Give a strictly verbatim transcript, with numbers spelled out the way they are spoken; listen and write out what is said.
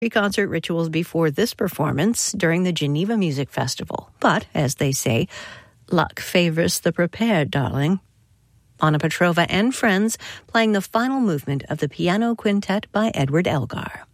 Concert rituals before this performance during the Geneva Music Festival. But, as they say, luck favors the prepared, darling. Anna Petrova and friends playing the final movement of the piano quintet by Edward Elgar.